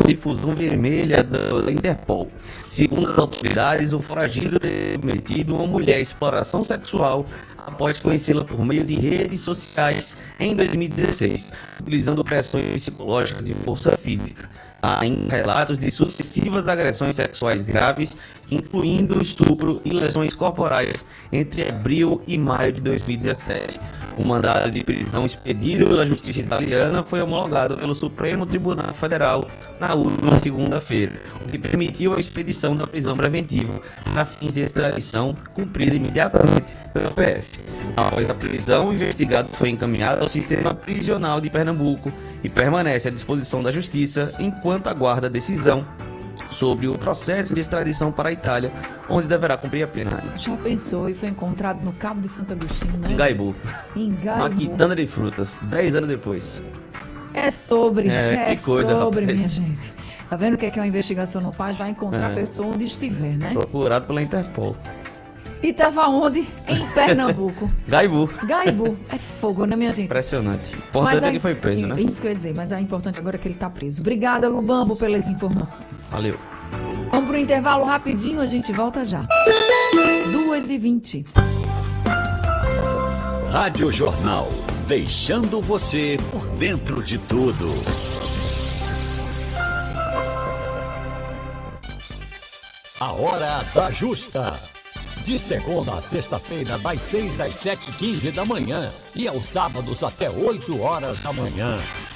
de fusão vermelha da Interpol. Segundo as autoridades, o foragido teria cometido uma mulher exploração sexual após conhecê-la por meio de redes sociais em 2016, utilizando pressões psicológicas e força física. Há ainda relatos de sucessivas agressões sexuais graves, incluindo estupro e lesões corporais entre abril e maio de 2017. O mandado de prisão expedido pela Justiça Italiana foi homologado pelo Supremo Tribunal Federal na última segunda-feira, o que permitiu a expedição da prisão preventiva para fins de extradição cumprida imediatamente pela PF. Após a prisão, o investigado foi encaminhado ao sistema prisional de Pernambuco e permanece à disposição da Justiça enquanto aguarda a decisão sobre o processo de extradição para a Itália, onde deverá cumprir a pena. Já pensou e foi encontrado no Cabo de Santo Agostinho, né? Em Gaibu. Em Gaibu. Uma quitanda de frutas, 10 anos depois. É sobre, que coisa, sobre, rapaz. minha gente. Tá vendo o que é que uma investigação não faz? Vai encontrar a pessoa onde estiver, né? Procurado pela Interpol. E tava onde? Em Pernambuco. Gaibu. Gaibu. É fogo, né, minha gente? Impressionante. O importante é que foi preso, né? Isso que eu ia dizer, mas é importante agora que ele tá preso. Obrigada, Lubambo, pelas informações. Valeu. Vamos pro intervalo rapidinho, a gente volta já. 2h20. Rádio Jornal, deixando você por dentro de tudo. A Hora da Justa. De segunda a sexta-feira, das 6 às 7h15 da manhã e aos sábados até 8 horas da manhã.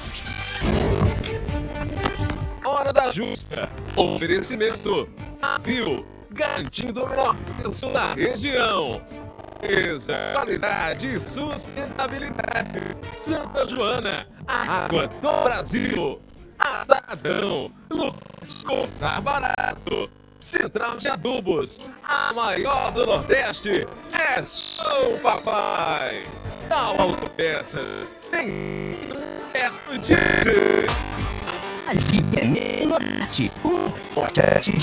Hora da Justa. Oferecimento. Avil, garantindo o melhor preço da região. Beleza, qualidade e sustentabilidade. Santa Joana, a água do Brasil. Atacadão, Lucas, comprar barato. Central de Adubos, a maior do Nordeste, é Show Papai. Da Autopeça, tem perto de... A Jeep é meio Nordeste, com Sport de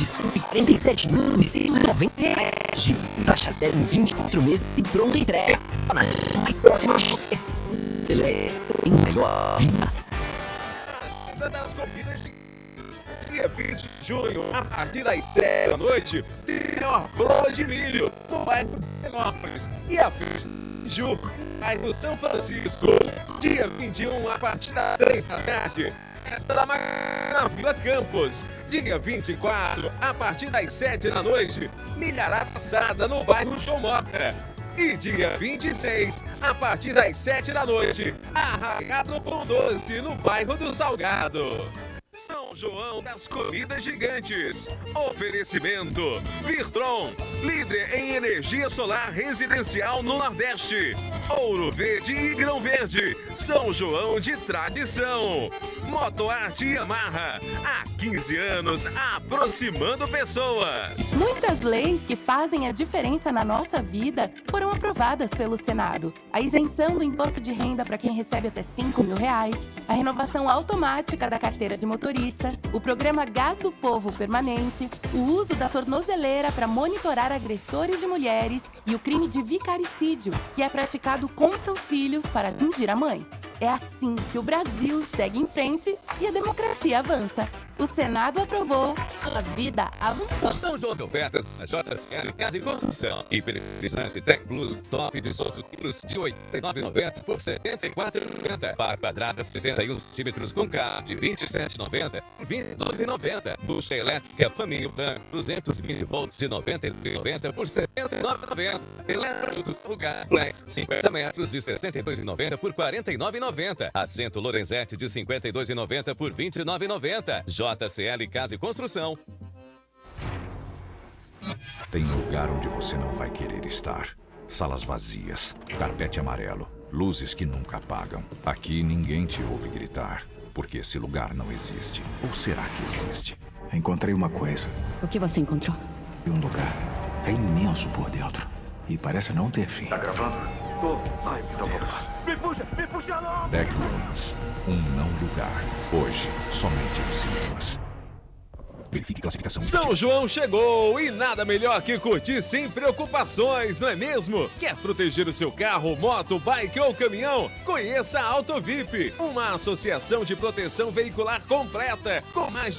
R$147.690. Jeep, taxa 0 em 24 meses e pronta entrega. Na mais próxima de você. Beleza, tem melhor vida. Das corridas de dia 20 de junho, a partir das 7 da noite, tem uma bola de milho no bairro de Senópolis e a festa de Ju, bairro São Francisco. Dia 21, a partir das 3 da tarde, festa da na Vila Campos. Dia 24, a partir das 7 da noite, milhará passada no bairro João Mota. E dia 26, a partir das 7 da noite, arraiado no Pão Doce, no bairro do Salgado. São João das Comidas Gigantes. Oferecimento Virtron, líder em energia solar residencial no Nordeste. Ouro Verde e Grão Verde, São João de tradição. Motoarte Yamaha, há 15 anos aproximando pessoas. Muitas leis que fazem a diferença na nossa vida foram aprovadas pelo Senado. A isenção do imposto de renda para quem recebe até R$5.000, a renovação automática da carteira de motorista, o programa Gás do Povo permanente, o uso da tornozeleira para monitorar agressores de mulheres e o crime de vicaricídio, que é praticado contra os filhos para atingir a mãe. É assim que o Brasil segue em frente e a democracia avança. O Senado aprovou, sua vida avançou. São João de ofertas na JCL Casa e Construção. Hiperizante Tech Plus top de solto quilos de R$ 89,90 por R$ 74,90. Par quadrada 71 centímetros com K de R$ 27,90 por R$ 22,90. Bucha elétrica Família Branco 220 volts de R$ 99,90 por R$ 79,90. Elétrico Lugar Flex 50 metros de R$ 62,90 por R$ 49,90. Assento Lorenzetti de R$ 52,90 por R$ 29,90. JCL Casa e Construção. Tem lugar onde você não vai querer estar. Salas vazias, carpete amarelo, luzes que nunca apagam. Aqui ninguém te ouve gritar, porque esse lugar não existe. Ou será que existe? Encontrei uma coisa. O que você encontrou? Um lugar. É imenso por dentro. E parece não ter fim. Tá gravando? Tô. Ai, então vamos lá. Me puxa logo! Backrooms, um não lugar. Hoje, somente nos cinemas. Verifique classificação. São João chegou e nada melhor que curtir sem preocupações, não é mesmo? Quer proteger o seu carro, moto, bike ou caminhão? Conheça a Autovip, uma associação de proteção veicular completa com mais